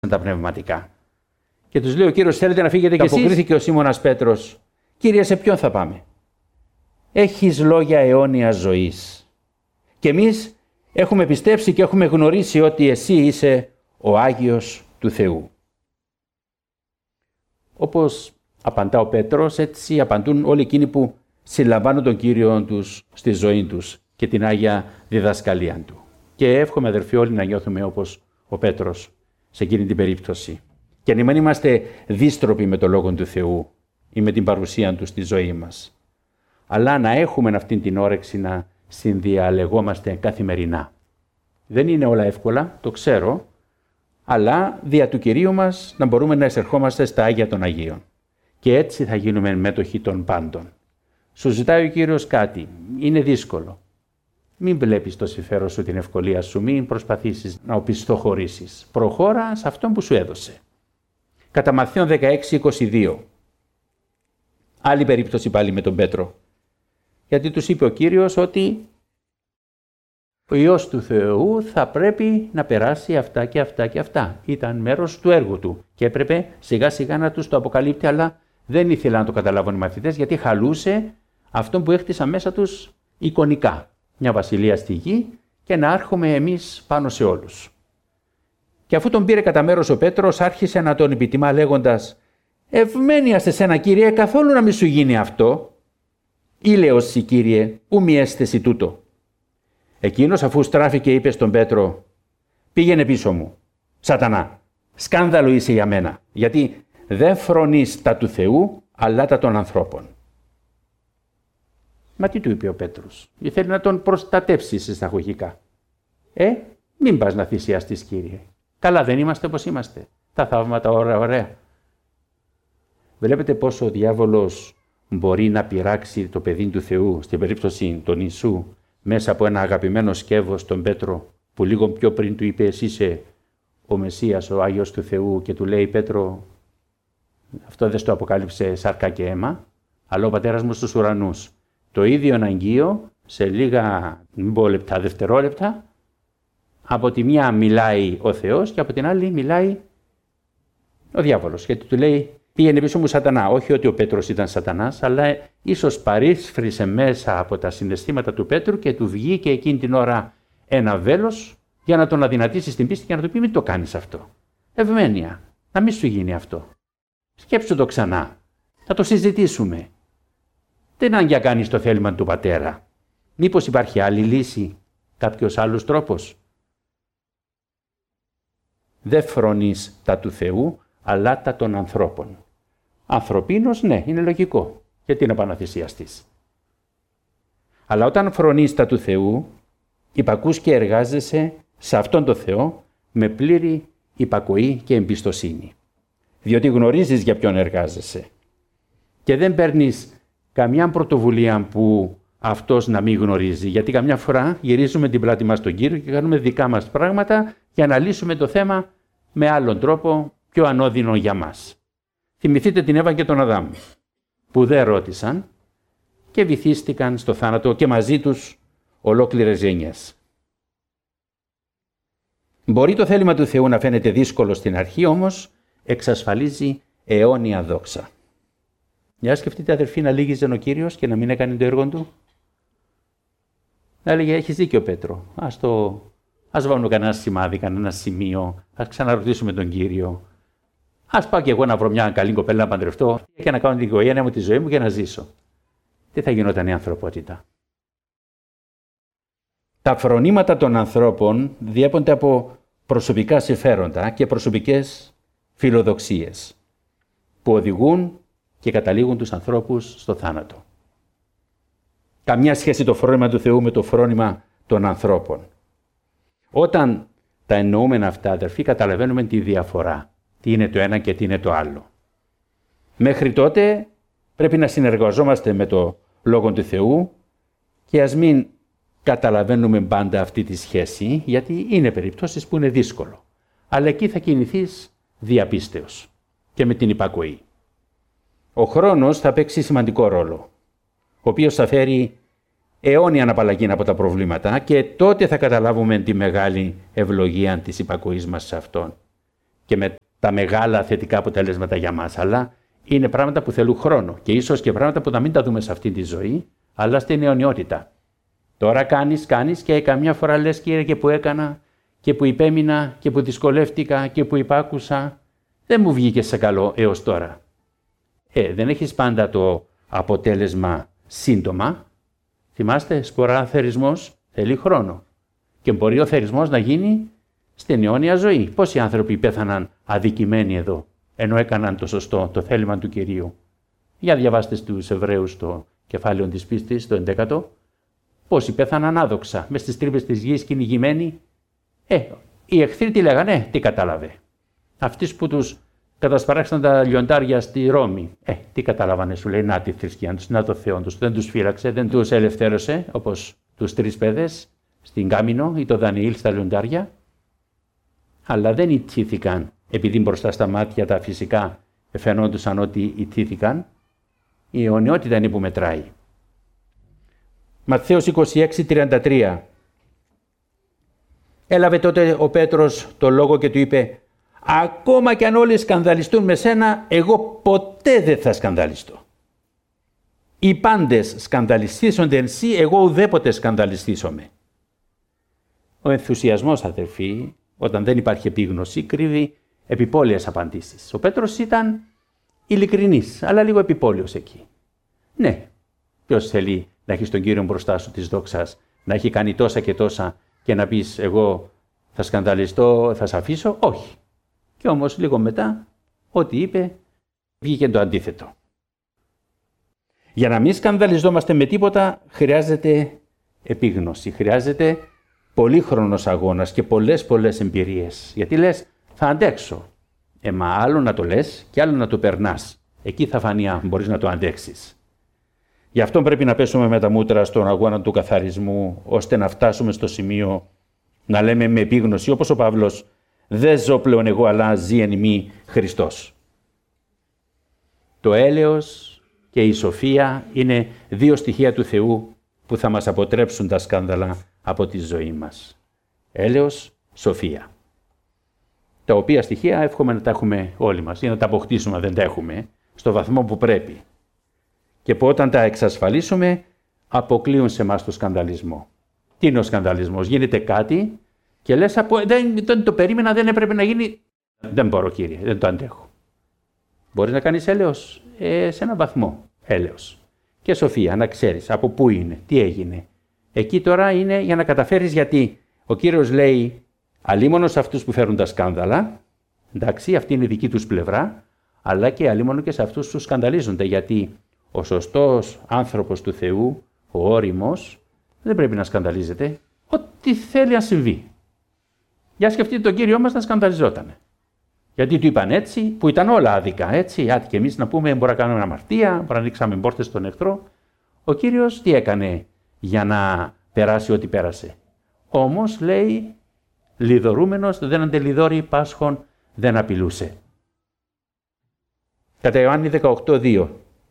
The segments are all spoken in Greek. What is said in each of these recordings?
τα πνευματικά. Και τους λέει ο Κύριος, θέλετε να φύγετε κι εσείς? Αποκρίθηκε ο Σίμωνας Πέτρος, Κύριε, σε ποιον θα πάμε? Έχεις λόγια αιώνιας ζωής. Και εμείς έχουμε πιστέψει και έχουμε γνωρίσει ότι εσύ είσαι ο Άγιος του Θεού. Όπως απαντά ο Πέτρος, έτσι απαντούν όλοι εκείνοι που συλλαμβάνουν τον Κύριο τους στη ζωή τους και την Άγια διδασκαλία του. Και εύχομαι, αδερφοί, όλοι να νιώθουμε όπως ο Πέτρος σε εκείνη την περίπτωση. Και να μην είμαστε δύστροποι με το Λόγο του Θεού ή με την παρουσία του στη ζωή μας, αλλά να έχουμε αυτή την όρεξη να συνδιαλεγόμαστε καθημερινά. Δεν είναι όλα εύκολα, το ξέρω, αλλά δια του Κυρίου μας να μπορούμε να εισερχόμαστε στα Άγια των Αγίων. Και έτσι θα γίνουμε μέτοχοι των πάντων. Σου ζητάει ο Κύριος κάτι, είναι δύσκολο. Μην βλέπεις το συμφέρον σου, την ευκολία σου, μην προσπαθήσεις να οπισθοχωρήσεις. Προχώρα σε αυτόν που σου έδωσε. Κατά Μαθαίον 16:22. Άλλη περίπτωση πάλι με τον Πέτρο. Γιατί τους είπε ο Κύριος ότι ο Υιός του Θεού θα πρέπει να περάσει αυτά και αυτά και αυτά. Ήταν μέρος του έργου του και έπρεπε σιγά σιγά να τους το αποκαλύπτει, αλλά δεν ήθελαν να το καταλάβουν οι μαθητές, γιατί χαλούσε αυτό που έχτισαν μέσα τους εικονικά. Μια βασιλεία στη γη και να άρχουμε εμείς πάνω σε όλους. Και αφού τον πήρε κατά μέρος ο Πέτρος, άρχισε να τον επιτιμά λέγοντας, «Ευμένεια σε σένα, Κύριε, καθόλου να μη σου γίνει αυτό. Ήλεος η, Κύριε, ου μη αίσθηση τούτο». Εκείνος, αφού στράφηκε, είπε στον Πέτρο, «Πήγαινε πίσω μου, Σατανά, σκάνδαλο είσαι για μένα, γιατί δεν φρονείς τα του Θεού, αλλά τα των ανθρώπων». Μα τι του είπε ο Πέτρος? Ήθελε να τον προστατεύσει εισαγωγικά. Μην πας να θυσιαστείς, Κύριε. Καλά δεν είμαστε όπως είμαστε. Τα θαύματα ωραία. Βλέπετε πόσο ο διάβολος μπορεί να πειράξει το παιδί του Θεού, στην περίπτωση τον Ιησού, μέσα από ένα αγαπημένο σκεύος τον Πέτρο, που λίγο πιο πριν του είπε, «Εσύ είσαι ο Μεσσίας, ο Άγιος του Θεού», και του λέει, «Πέτρο, αυτό δεν στο αποκάλυψε σάρκα και αίμα, αλλά ο Πατέρας μου στους ουρανούς». Το ίδιο αναγκαίο, σε λίγα, μην πω λεπτά, δευτερόλεπτα, από τη μια μιλάει ο Θεός και από την άλλη μιλάει ο διάβολος. Γιατί του λέει, «Πήγαινε πίσω μου, Σατανά». Όχι ότι ο Πέτρος ήταν Σατανάς, αλλά ίσως παρίσφρισε μέσα από τα συναισθήματα του Πέτρου και του βγήκε εκείνη την ώρα ένα βέλος για να τον αδυνατήσει στην πίστη και να του πει, «Μην το κάνεις αυτό. Ευμένεια, να μην σου γίνει αυτό. Σκέψου το ξανά. Θα το συζητήσουμε. Δεν αν για κάνεις το θέλημα του Πατέρα. Μήπως υπάρχει άλλη λύση, κάποιος άλλος τρόπος?» Δεν φρονείς τα του Θεού, αλλά τα των ανθρώπων. Ανθρωπίνος, ναι, είναι λογικό. Γιατί να πάω να θυσιαστείς? Αλλά όταν φρονείς τα του Θεού, υπακούς και εργάζεσαι σε αυτόν τον Θεό με πλήρη υπακοή και εμπιστοσύνη. Διότι γνωρίζεις για ποιον εργάζεσαι. Και δεν παίρνεις καμιά πρωτοβουλία που αυτός να μην γνωρίζει. Γιατί καμιά φορά γυρίζουμε την πλάτη μας στον Κύριο και κάνουμε δικά μας πράγματα για να λύσουμε το θέμα με άλλον τρόπο, πιο ανώδυνο για μας. Θυμηθείτε την Εύα και τον Αδάμ, που δεν ρώτησαν και βυθίστηκαν στο θάνατο και μαζί τους ολόκληρες γενιές. Μπορεί το θέλημα του Θεού να φαίνεται δύσκολο στην αρχή, όμως εξασφαλίζει αιώνια δόξα. Για σκεφτείτε, αδερφοί, να λύγιζε ο Κύριος και να μην έκανε το έργο του. Να έλεγε, «Έχεις δίκιο, Πέτρο. Ας βάλουμε κανένα σημάδι, κανένα σημείο. Ας ξαναρωτήσουμε τον Κύριο. Ας πάω και εγώ να βρω μια καλή κοπέλα να παντρευτώ και να κάνω την οικογένεια μου, τη ζωή μου και να ζήσω». Τι θα γινόταν η ανθρωπότητα? Τα φρονήματα των ανθρώπων διέπονται από προσωπικά συμφέροντα και προσωπικές φιλοδοξίες που οδηγούν και καταλήγουν τους ανθρώπους στο θάνατο. Καμιά σχέση το φρόνημα του Θεού με το φρόνημα των ανθρώπων. Όταν τα εννοούμε αυτά, αδερφοί, καταλαβαίνουμε τη διαφορά. Τι είναι το ένα και τι είναι το άλλο. Μέχρι τότε πρέπει να συνεργαζόμαστε με το Λόγο του Θεού και ας μην καταλαβαίνουμε πάντα αυτή τη σχέση, γιατί είναι περιπτώσεις που είναι δύσκολο. Αλλά εκεί θα κινηθείς διαπίστεως και με την υπακοή. Ο χρόνος θα παίξει σημαντικό ρόλο, ο οποίος θα φέρει αιώνια αναπαλλαγή από τα προβλήματα και τότε θα καταλάβουμε τη μεγάλη ευλογία της υπακοής μας σε Αυτόν και με τα μεγάλα θετικά αποτελέσματα για μας, αλλά είναι πράγματα που θέλουν χρόνο και ίσως και πράγματα που να μην τα δούμε σε αυτή τη ζωή, αλλά στην αιωνιότητα. Τώρα κάνεις και καμιά φορά λες, Κύριε, και που έκανα και που υπέμεινα και που δυσκολεύτηκα και που υπάκουσα, δεν μου βγήκε σε καλό έως τώρα. Δεν έχεις πάντα το αποτέλεσμα σύντομα. Θυμάστε, σπορά θερισμός θέλει χρόνο και μπορεί ο θερισμός να γίνει στην αιώνια ζωή. Πόσοι άνθρωποι πέθαναν αδικημένοι εδώ, ενώ έκαναν το σωστό, το θέλημα του Κυρίου. Για διαβάστε στους Εβραίους το κεφάλαιο της πίστης, το 11ο. Πόσοι πέθαναν άδοξα, μες στις τρύπες της γης κυνηγημένοι. Οι εχθροί τι λέγανε, τι κατάλαβε. Αυτοί που τους κατασπαράξαν τα λιοντάρια στη Ρώμη. Τι καταλάβανε, σου λέει, να τη θρησκεία τους, να το Θεό τους. Δεν τους φύλαξε, δεν τους ελευθέρωσε, όπως τους 3 παιδες στην Κάμινο ή το Δανιήλ στα λιοντάρια. Αλλά δεν ιτήθηκαν, επειδή μπροστά στα μάτια τα φυσικά φαινόντουσαν ότι ιτήθηκαν. Η αιωνιότητα είναι που μετράει. Ματθαίος 26:33. Έλαβε τότε ο Πέτρος το λόγο και του είπε: «Ακόμα κι αν όλοι σκανδαλιστούν με σένα, εγώ ποτέ δεν θα σκανδαλιστώ. Οι πάντες σκανδαλιστήσονται εν σύ, εγώ ουδέποτε σκανδαλιστήσομαι». Ο ενθουσιασμός, αδερφοί, όταν δεν υπάρχει επίγνωση, κρύβει επιπόλαιες απαντήσεις. Ο Πέτρος ήταν ειλικρινής, αλλά λίγο επιπόλαιος εκεί. Ναι, ποιος θέλει να έχει τον Κύριο μπροστά σου της δόξας, να έχει κάνει τόσα και τόσα και να πεις εγώ θα σκανδαλιστώ, θα σε αφήσω? Όχι. Και όμως λίγο μετά, ό,τι είπε, βγήκε το αντίθετο. Για να μην σκανδαλιζόμαστε με τίποτα, χρειάζεται επίγνωση, χρειάζεται πολύχρονος αγώνας και πολλές εμπειρίες. Γιατί λες, θα αντέξω. Μα άλλο να το λες και άλλο να το περνάς. Εκεί θα φανεί αν μπορείς να το αντέξεις. Γι' αυτό πρέπει να πέσουμε με τα μούτρα στον αγώνα του καθαρισμού, ώστε να φτάσουμε στο σημείο να λέμε με επίγνωση, όπως ο Παύλος, «Δεν ζω πλέον εγώ, αλλά ζει εν ημί Χριστός». Το έλεος και η σοφία είναι 2 στοιχεία του Θεού που θα μας αποτρέψουν τα σκάνδαλα από τη ζωή μας. Έλεος, σοφία. Τα οποία στοιχεία εύχομαι να τα έχουμε όλοι μας ή να τα αποκτήσουμε αν δεν τα έχουμε, στο βαθμό που πρέπει. Και που όταν τα εξασφαλίσουμε, αποκλείουν σε εμάς το σκανδαλισμό. Τι είναι ο σκανδαλισμός? Γίνεται κάτι και λες, δεν το περίμενα, δεν έπρεπε να γίνει. Δεν μπορώ, Κύριε, δεν το αντέχω. Μπορείς να κάνεις έλεος? Σε έναν βαθμό έλεος. Και σοφία, να ξέρεις από πού είναι, τι έγινε. Εκεί τώρα είναι για να καταφέρεις, γιατί ο Κύριος λέει αλίμονο σε αυτούς που φέρουν τα σκάνδαλα, εντάξει, αυτή είναι η δική τους πλευρά, αλλά και αλίμονο και σε αυτούς που σκανδαλίζονται, γιατί ο σωστός άνθρωπος του Θεού, ο ώριμος, δεν πρέπει να σκανδαλίζεται. Ό,τι θέλει να συμβεί. Για σκεφτείτε τον Κύριο μας να σκανδαλιζότανε. Γιατί του είπαν έτσι, που ήταν όλα άδικα, έτσι. Άτι και εμείς να πούμε, μπορεί να κάνουμε αμαρτία, μπορεί να ανοίξαμε πόρτες στον εχθρό. Ο Κύριος τι έκανε για να περάσει ό,τι πέρασε? Όμως, λέει, λιδωρούμενος δεν αντελιδώρει, πάσχων δεν απειλούσε. Κατά Ιωάννη 18:2.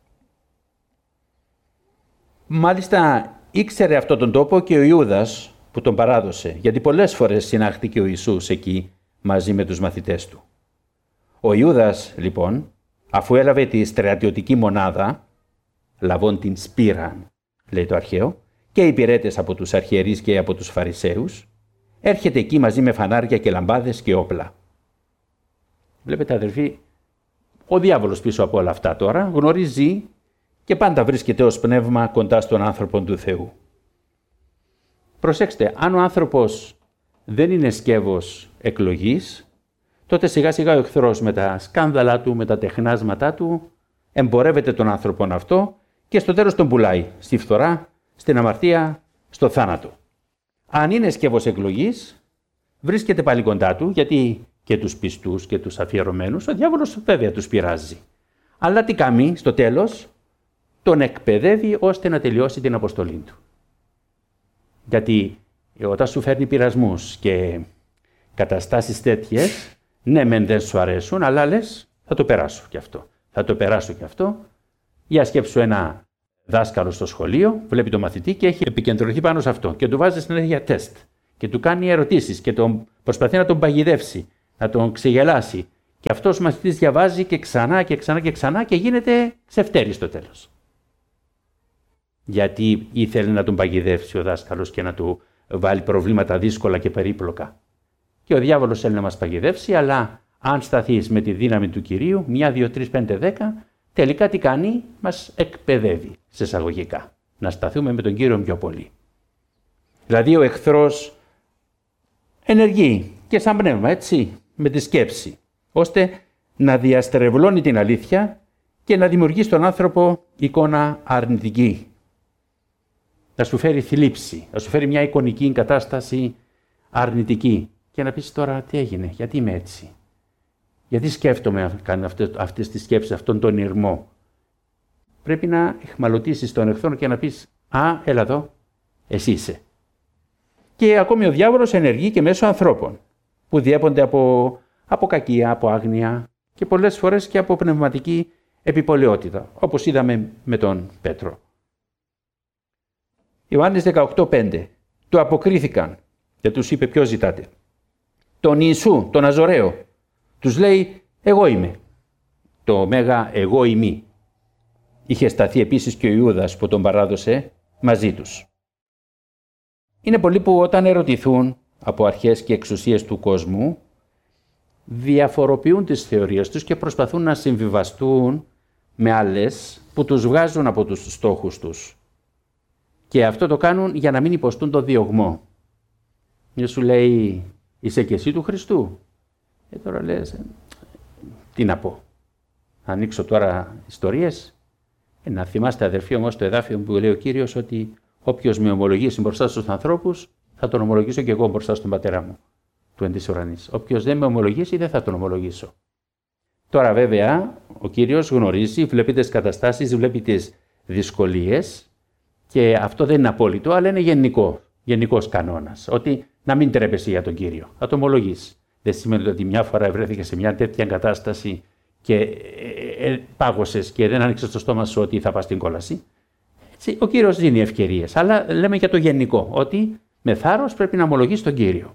Μάλιστα ήξερε αυτόν τον τόπο και ο Ιούδας που τον παράδοσε, γιατί πολλές φορές συνάχτηκε ο Ιησούς εκεί μαζί με τους μαθητές του. Ο Ιούδας, λοιπόν, αφού έλαβε τη στρατιωτική μονάδα, λαβών την σπήραν, λέει το αρχαίο, και υπηρέτες από τους αρχιερείς και από τους Φαρισαίους, έρχεται εκεί μαζί με φανάρια και λαμπάδες και όπλα. Βλέπετε, αδερφοί, ο διάβολος πίσω από όλα αυτά τώρα γνωρίζει και πάντα βρίσκεται ως πνεύμα κοντά στον άνθρωπο του Θεού. Προσέξτε, αν ο άνθρωπος δεν είναι σκεύος εκλογής, τότε σιγά σιγά ο εχθρός με τα σκάνδαλα του, με τα τεχνάσματά του, εμπορεύεται τον άνθρωπον αυτό και στο τέλος τον πουλάει στη φθορά, στην αμαρτία, στο θάνατο. Αν είναι σκεύος εκλογής, βρίσκεται πάλι κοντά του, γιατί και τους πιστούς και τους αφιερωμένους, ο διάβολος βέβαια τους πειράζει. Αλλά τι κάνει στο τέλος? Τον εκπαιδεύει ώστε να τελειώσει την αποστολή του. Γιατί όταν σου φέρνει πειρασμούς και καταστάσεις τέτοιες, ναι μεν δεν σου αρέσουν, αλλά λες θα το περάσω κι αυτό. Θα το περάσω κι αυτό. Για σκέψου ένα δάσκαλο στο σχολείο, βλέπει τον μαθητή και έχει επικεντρωθεί πάνω σε αυτό και του βάζει συνέχεια τεστ και του κάνει ερωτήσεις και προσπαθεί να τον παγιδεύσει. να τον ξεγελάσει. Και αυτός ο μαθητής διαβάζει και ξανά και ξανά και ξανά και γίνεται ξεφτέρης στο τέλος. Γιατί ήθελε να τον παγιδεύσει ο δάσκαλος και να του βάλει προβλήματα δύσκολα και περίπλοκα. Και ο διάβολος θέλει να μας παγιδεύσει, αλλά αν σταθείς με τη δύναμη του Κυρίου, 1, 2, 3, 5, 10, τελικά τι κάνει, μας εκπαιδεύει σε εισαγωγικά. Να σταθούμε με τον Κύριο πιο πολύ. Δηλαδή ο εχθρός ενεργεί και σαν πνεύμα, έτσι, με τη σκέψη, ώστε να διαστρεβλώνει την αλήθεια και να δημιουργεί στον άνθρωπο εικόνα αρνητική. Να σου φέρει θλίψη, να σου φέρει μια εικονική κατάσταση αρνητική. Και να πεις τώρα τι έγινε, γιατί είμαι έτσι. Γιατί σκέφτομαι αυτές τις σκέψεις, αυτόν τον ηρμό. Πρέπει να εχμαλωτήσεις τον εχθρό και να πεις «Α, έλα εδώ, εσύ είσαι». Και ακόμη ο διάβολος ενεργεί και μέσω ανθρώπων που διέπονται από κακία, από άγνοια και πολλές φορές και από πνευματική επιπολαιότητα, όπως είδαμε με τον Πέτρο. Ιωάννης 18:5. Του αποκρίθηκαν και τους είπε «Ποιο ζητάτε?» Τον Ιησού, τον Ναζωραίο. Τους λέει «Εγώ είμαι». Το μέγα «Εγώ ημί». Είχε σταθεί επίσης και ο Ιούδας που τον παράδοσε μαζί τους. Είναι πολλοί που όταν ερωτηθούν από αρχές και εξουσίες του κόσμου διαφοροποιούν τις θεωρίες τους και προσπαθούν να συμβιβαστούν με άλλες που τους βγάζουν από τους στόχους τους. Και αυτό το κάνουν για να μην υποστούν το διωγμό. Και σου λέει «Είσαι και εσύ του Χριστού?» Τώρα λες «Τι να πω, θα ανοίξω τώρα ιστορίες?» Να θυμάστε αδερφοί όμως το εδάφιο που λέει ο Κύριος ότι όποιος με ομολογήσει μπροστά στους ανθρώπους θα τον ομολογήσω και εγώ μπροστά στον Πατέρα μου του εν της ουρανής. Όποιος δεν με ομολογήσει δεν θα τον ομολογήσω. Τώρα βέβαια ο Κύριος γνωρίζει, βλέπει τις καταστάσεις, βλέπει τις δυσκολίες και αυτό δεν είναι απόλυτο, αλλά είναι γενικός κανόνας. Ότι να μην τρέπεσαι για τον Κύριο, να το ομολογείς. Δεν σημαίνει ότι μια φορά βρέθηκε σε μια τέτοια κατάσταση και πάγωσες και δεν άνοιξες το στόμα σου ότι θα πας στην κόλαση. Έτσι, ο Κύριος δίνει ευκαιρίες, αλλά λέμε για το γενικό, ότι με θάρρος πρέπει να ομολογείς τον Κύριο.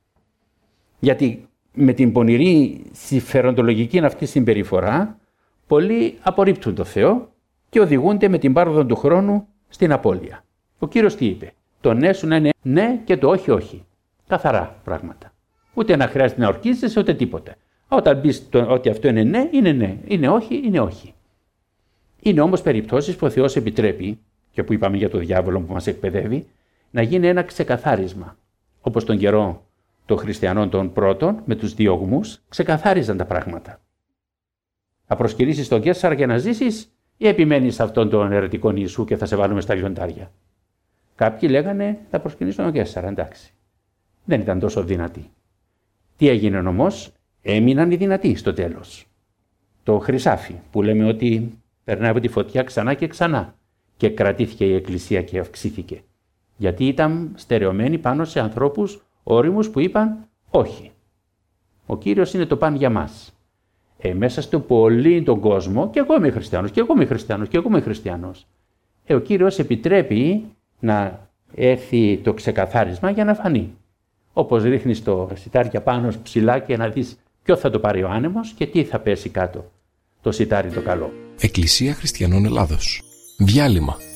Γιατί με την πονηρή συμφεροντολογική αυτή συμπεριφορά, πολλοί απορρίπτουν το Θεό και οδηγούνται με την πάροδο του χρόνου στην απώλεια. Ο Κύριος τι είπε? Το ναι σου να είναι ναι και το όχι όχι. Καθαρά πράγματα. Ούτε να χρειάζεται να ορκίζεσαι ούτε τίποτε. Όταν πεις ότι αυτό είναι ναι, είναι ναι. Είναι όχι, είναι όχι. Είναι όμως περιπτώσεις που ο Θεός επιτρέπει, και που είπαμε για το διάβολο που μας εκπαιδεύει, να γίνει ένα ξεκαθάρισμα. Όπως τον καιρό των χριστιανών των πρώτων, με τους διωγμούς, ξεκαθάριζαν τα πράγματα. Θα προσκυρίσεις τον Καίσαρα για να ζήσεις ή επιμένεις σε αυτόν τον αιρετικό Ιησού και θα σε βάλουμε στα λιοντάρια? Κάποιοι λέγανε θα προσκυνήσω τον Καίσαρα, εντάξει. Δεν ήταν τόσο δυνατοί. Τι έγινε όμως? Έμειναν οι δυνατοί στο τέλος. Το χρυσάφι που λέμε ότι περνάει από τη φωτιά ξανά και ξανά και κρατήθηκε η Εκκλησία και αυξήθηκε. Γιατί ήταν στερεωμένοι πάνω σε ανθρώπους όριμους που είπαν όχι. Ο Κύριος είναι το παν για μας. Μέσα στο πολύ τον κόσμο, και εγώ είμαι χριστιανός, και εγώ είμαι χριστιανός, και εγώ είμαι χριστιανός. Ο Κύριος επιτρέπει να έρθει το ξεκαθάρισμα για να φανεί. Όπως ρίχνεις το σιτάρια πάνω ψηλά και να δεις ποιο θα το πάρει ο άνεμος και τι θα πέσει κάτω. Το σιτάρι το καλό. Εκκλησία Χριστιανών Ελλάδος. Διάλειμμα.